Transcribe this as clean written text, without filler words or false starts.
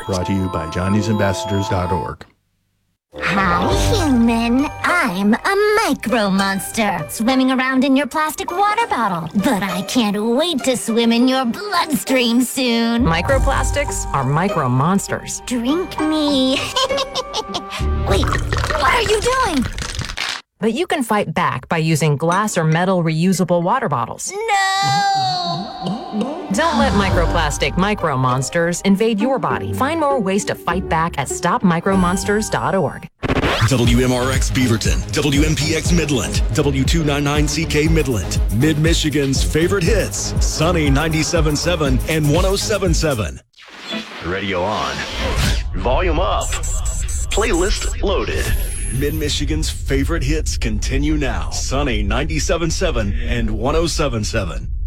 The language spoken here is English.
brought to you by johnny'sambassadors.org. Hi, human. I'm a micro monster swimming around in your plastic water bottle. But I can't wait to swim in your bloodstream soon. Microplastics are micro monsters. Drink me. Wait, what are you doing? But you can fight back by using glass or metal reusable water bottles. No! Don't let microplastic micro monsters invade your body. Find more ways to fight back at stopmicromonsters.org. WMRX Beaverton, WMPX Midland, W299CK Midland, Mid-Michigan's favorite hits, Sunny 97.7 and 107.7. Radio on. Volume up. Playlist loaded. Mid-Michigan's favorite hits continue now. Sunny 97.7 and 107.7.